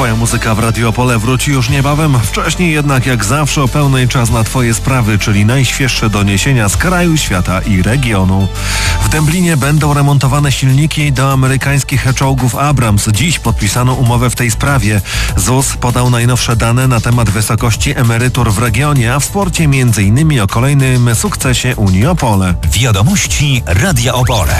Twoja muzyka w Radio Opole wróci już niebawem. Wcześniej jednak jak zawsze o pełnej czas na Twoje sprawy, czyli najświeższe doniesienia z kraju, świata i regionu. W Dęblinie będą remontowane silniki do amerykańskich czołgów Abrams. Dziś podpisano umowę w tej sprawie. ZUS podał najnowsze dane na temat wysokości emerytur w regionie, a w sporcie m.in. o kolejnym sukcesie Unii Opole. Wiadomości Radia Opole.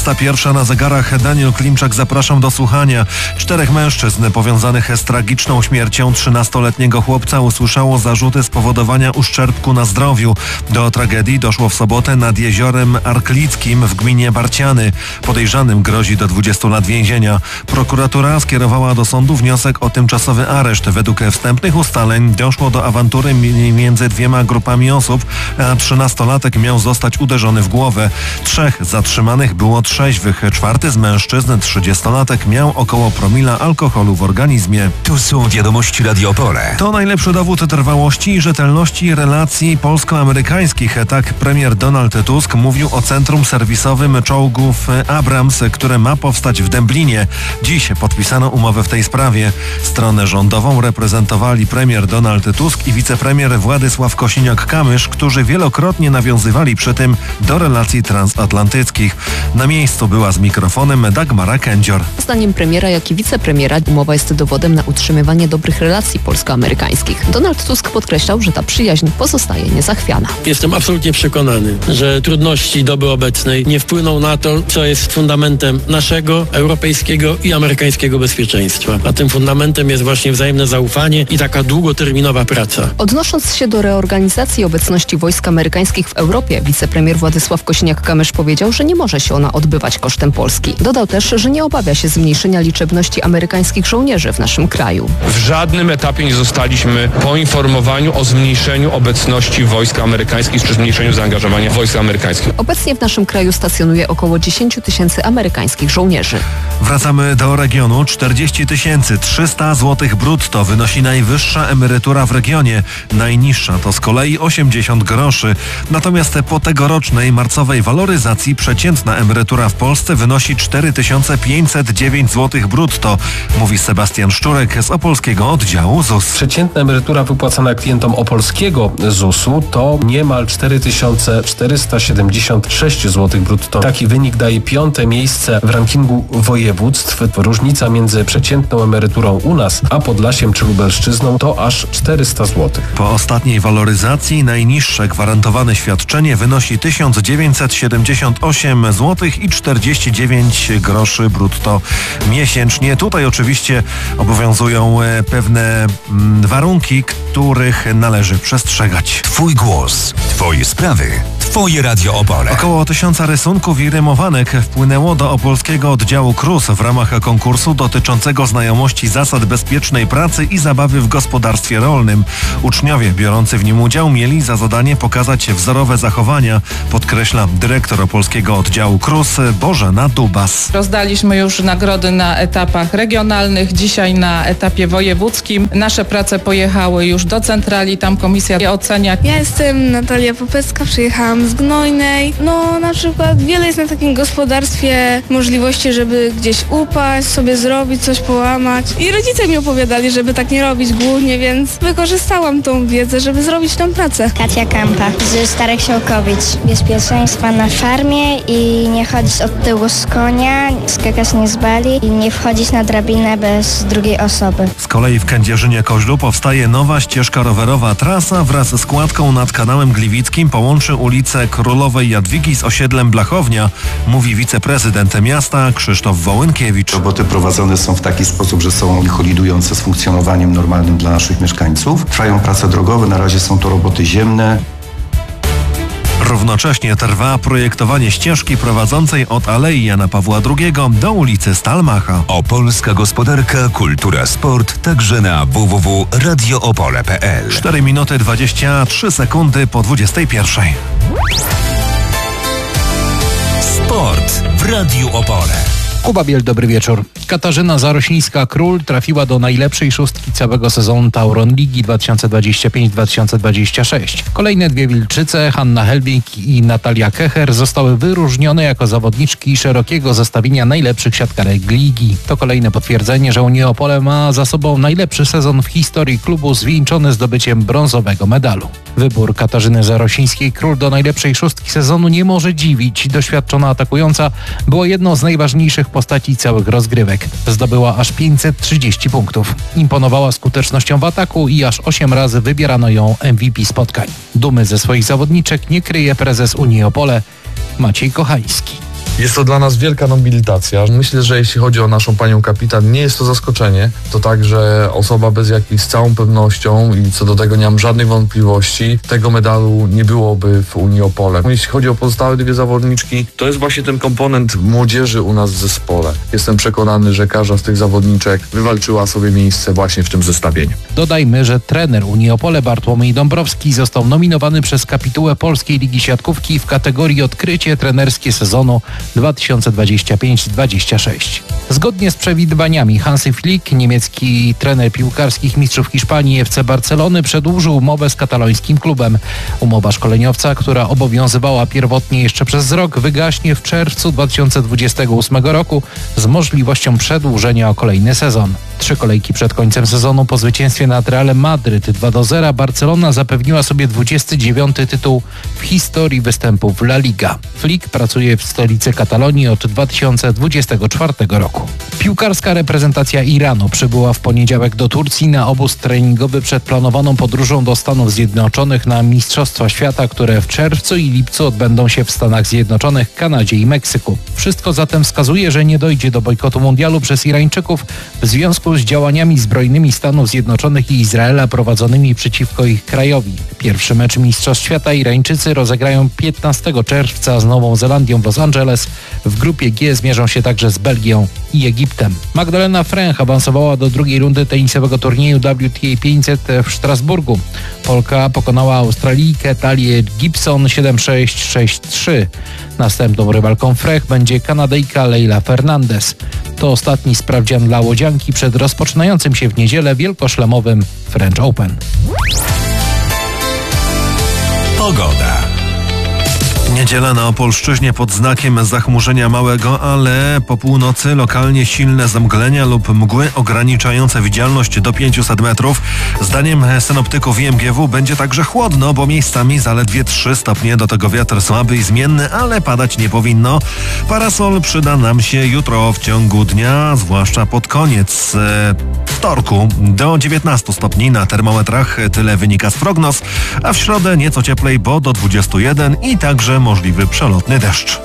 21 na zegarach. Daniel Klimczak, zapraszam do słuchania. 4 mężczyzn powiązanych z tragiczną śmiercią 13-letniego chłopca usłyszało zarzuty spowodowania uszczerbku na zdrowiu. Do tragedii doszło w sobotę nad jeziorem Arklickim w gminie Barciany. Podejrzanym grozi do 20 lat więzienia. Prokuratura skierowała do sądu wniosek o tymczasowy areszt. Według wstępnych ustaleń doszło do awantury między dwiema grupami osób, a 13-latek miał zostać uderzony w głowę. 3 zatrzymanych było trzeźwych. 4 z mężczyzn, 30-latek, miał około promila alkoholu w organizmie. Tu są wiadomości Radio Opole. To najlepszy dowód trwałości i rzetelności relacji polsko-amerykańskich. Tak premier Donald Tusk mówił o centrum serwisowym czołgów Abrams, które ma powstać w Dęblinie. Dziś podpisano umowę w tej sprawie. Stronę rządową reprezentowali premier Donald Tusk i wicepremier Władysław Kosiniak-Kamysz, którzy wielokrotnie nawiązywali przy tym do relacji transatlantyckich. Na miejscu była z mikrofonem Dagmara Kędzior. Zdaniem premiera, jak i wicepremiera umowa jest dowodem na utrzymywanie dobrych relacji polsko-amerykańskich. Donald Tusk podkreślał, że ta przyjaźń pozostaje niezachwiana. Jestem absolutnie przekonany, że trudności doby obecnej nie wpłyną na to, co jest fundamentem naszego, europejskiego i amerykańskiego bezpieczeństwa. A tym fundamentem jest właśnie wzajemne zaufanie i taka długoterminowa praca. Odnosząc się do reorganizacji obecności wojsk amerykańskich w Europie, wicepremier Władysław Kosiniak-Kamysz powiedział, że nie może się ona odbywać kosztem Polski. Dodał też, że nie obawia się zmniejszenia liczebności amerykańskich żołnierzy w naszym kraju. W żadnym etapie nie zostaliśmy poinformowani o zmniejszeniu obecności wojsk amerykańskich czy zmniejszeniu zaangażowania wojsk amerykańskich. Obecnie w naszym kraju stacjonuje około 10 000 amerykańskich żołnierzy. Wracamy do regionu. 40 300 zł brutto wynosi najwyższa emerytura w regionie. Najniższa to z kolei 80 groszy. Natomiast po tegorocznej marcowej waloryzacji przeciętna emerytura w Polsce wynosi 4509 zł brutto, mówi Sebastian Szczurek z opolskiego oddziału ZUS. Przeciętna emerytura wypłacana klientom opolskiego ZUS-u to niemal 4476 zł brutto. Taki wynik daje 5. miejsce w rankingu województw. Różnica między przeciętną emeryturą u nas, a Podlasiem czy Lubelszczyzną to aż 400 zł. Po ostatniej waloryzacji najniższe gwarantowane świadczenie wynosi 1978 zł i 49 groszy brutto miesięcznie. Tutaj oczywiście obowiązują pewne warunki, których należy przestrzegać. Twój głos, Twoje sprawy, Twoje Radio Opole. Około 1000 rysunków i rymowanek wpłynęło do opolskiego oddziału KRUS w ramach konkursu dotyczącego znajomości zasad bezpiecznej pracy i zabawy w gospodarstwie rolnym. Uczniowie biorący w nim udział mieli za zadanie pokazać wzorowe zachowania, podkreśla dyrektor opolskiego oddziału KRUS Bożena Dubas. Rozdaliśmy już nagrody na etapach regionalnych, dzisiaj na etapie wojewódzkim. Nasze prace pojechały już do centrali, tam komisja je ocenia. Ja jestem Natalia Popecka, przyjechałam z Gnojnej. Na przykład wiele jest na takim gospodarstwie możliwości, żeby gdzieś upaść, sobie zrobić, coś połamać. I rodzice mi opowiadali, żeby tak nie robić głównie, więc wykorzystałam tą wiedzę, żeby zrobić tą pracę. Katia Kampa ze Starych Siołkowic. Bezpieczeństwa na farmie i nie chodzić od tyłu z konia, skakać nie z bali i nie wchodzić na drabinę bez drugiej osoby. Z kolei w Kędzierzynie-Koźlu powstaje nowa ścieżka rowerowa. Trasa wraz z kładką nad kanałem Gliwickim połączy ulicę Królowej Jadwigi z osiedlem Blachownia, mówi wiceprezydent miasta Krzysztof Wołynkiewicz. Roboty prowadzone są w taki sposób, że są kolidujące z funkcjonowaniem normalnym dla naszych mieszkańców. Trwają prace drogowe, na razie są to roboty ziemne. Równocześnie trwa projektowanie ścieżki prowadzącej od Alei Jana Pawła II do ulicy Stalmacha. Opolska gospodarka, kultura, sport, także na www.radioopole.pl. 4 minuty 23 sekundy po 21. Sport w Radiu Opole. Kuba Biel, dobry wieczór. Katarzyna Zarośnińska-Król trafiła do najlepszej szóstki całego sezonu Tauron Ligi 2025-2026. Kolejne dwie Wilczyce, Hanna Helbig i Natalia Kecher, zostały wyróżnione jako zawodniczki szerokiego zestawienia najlepszych siatkarek ligi. To kolejne potwierdzenie, że Unia Opole ma za sobą najlepszy sezon w historii klubu, zwieńczony zdobyciem brązowego medalu. Wybór Katarzyny Zarośnińskiej-Król do najlepszej szóstki sezonu nie może dziwić. Doświadczona atakująca była jedną z najważniejszych postaci całych rozgrywek. Zdobyła aż 530 punktów. Imponowała skutecznością w ataku i aż 8 razy wybierano ją MVP spotkań. Dumy ze swoich zawodniczek nie kryje prezes Unii Opole Maciej Kochański. Jest to dla nas wielka nobilitacja. Myślę, że jeśli chodzi o naszą panią kapitan, nie jest to zaskoczenie. To tak, że osoba bez jakiejś z całą pewnością i co do tego nie mam żadnych wątpliwości, tego medalu nie byłoby w Unii Opole. Jeśli chodzi o pozostałe dwie zawodniczki, to jest właśnie ten komponent młodzieży u nas w zespole. Jestem przekonany, że każda z tych zawodniczek wywalczyła sobie miejsce właśnie w tym zestawieniu. Dodajmy, że trener Unii Opole Bartłomiej Dąbrowski został nominowany przez kapitułę Polskiej Ligi Siatkówki w kategorii Odkrycie trenerskie sezonu 2025-26. Zgodnie z przewidywaniami Hansi Flick, niemiecki trener piłkarskich mistrzów Hiszpanii FC Barcelony, przedłużył umowę z katalońskim klubem. Umowa szkoleniowca, która obowiązywała pierwotnie jeszcze przez rok, wygaśnie w czerwcu 2028 roku z możliwością przedłużenia o kolejny sezon. 3 kolejki przed końcem sezonu po zwycięstwie nad Realem Madryt 2-0 Barcelona zapewniła sobie 29. tytuł w historii występów w La Liga. Flick pracuje w stolicy Katalonii od 2024 roku. Piłkarska reprezentacja Iranu przybyła w poniedziałek do Turcji na obóz treningowy przed planowaną podróżą do Stanów Zjednoczonych na Mistrzostwa Świata, które w czerwcu i lipcu odbędą się w Stanach Zjednoczonych, Kanadzie i Meksyku. Wszystko zatem wskazuje, że nie dojdzie do bojkotu mundialu przez Irańczyków w związku z działaniami zbrojnymi Stanów Zjednoczonych i Izraela prowadzonymi przeciwko ich krajowi. Pierwszy mecz Mistrzostw Świata Irańczycy rozegrają 15 czerwca z Nową Zelandią w Los Angeles. W grupie G zmierzą się także z Belgią i Egiptem. Magdalena Fręch awansowała do drugiej rundy tenisowego turnieju WTA 500 w Strasburgu. Polka pokonała Australijkę Talię Gibson 7-6, 6-3. Następną rywalką Frech będzie Kanadyjka Leila Fernandez. To ostatni sprawdzian dla łodzianki przed rozpoczynającym się w niedzielę wielkoszlemowym French Open. Pogoda. Niedziela na Opolszczyźnie pod znakiem zachmurzenia małego, ale po północy lokalnie silne zamglenia lub mgły ograniczające widzialność do 500 metrów. Zdaniem synoptyków IMGW będzie także chłodno, bo miejscami zaledwie 3 stopnie, do tego wiatr słaby i zmienny, ale padać nie powinno. Parasol przyda nam się jutro w ciągu dnia, zwłaszcza pod koniec wtorku do 19 stopni na termometrach, tyle wynika z prognoz, a w środę nieco cieplej, bo do 21 i także możliwy przelotny deszcz.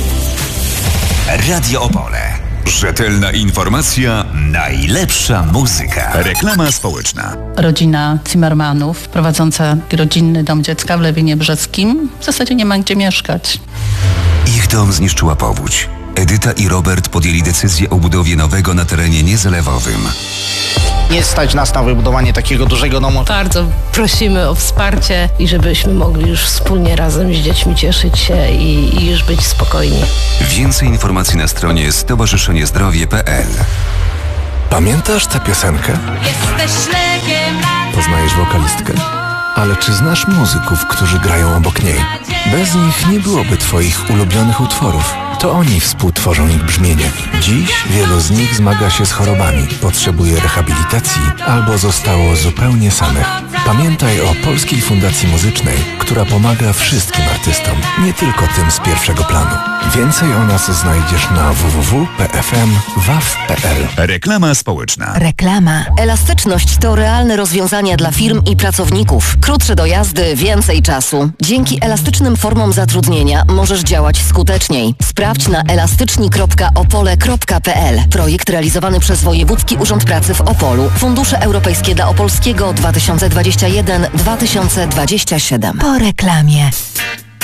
Radio Opole. Rzetelna informacja, najlepsza muzyka. Reklama społeczna. Rodzina Zimmermanów, prowadząca rodzinny dom dziecka w Lewinie Brzeskim, w zasadzie nie ma gdzie mieszkać. Ich dom zniszczyła powódź. Edyta i Robert podjęli decyzję o budowie nowego na terenie niezalewowym. Nie stać nas na wybudowanie takiego dużego domu. Bardzo prosimy o wsparcie i żebyśmy mogli już wspólnie razem z dziećmi cieszyć się i już być spokojni. Więcej informacji na stronie stowarzyszeniezdrowie.pl. Pamiętasz tę piosenkę? Poznajesz wokalistkę? Ale czy znasz muzyków, którzy grają obok niej? Bez nich nie byłoby twoich ulubionych utworów. To oni współtworzą ich brzmienie. Dziś wielu z nich zmaga się z chorobami, potrzebuje rehabilitacji albo zostało zupełnie samych. Pamiętaj o Polskiej Fundacji Muzycznej, która pomaga wszystkim artystom, nie tylko tym z pierwszego planu. Więcej o nas znajdziesz na www.pfm.waw.pl. Reklama społeczna. Reklama. Elastyczność to realne rozwiązania dla firm i pracowników. Krótsze dojazdy, więcej czasu. Dzięki elastycznym formom zatrudnienia możesz działać skuteczniej. Sprawdź na elastyczni.opole.pl. Projekt realizowany przez Wojewódzki Urząd Pracy w Opolu. Fundusze Europejskie dla Opolskiego 2021-2027. Po reklamie.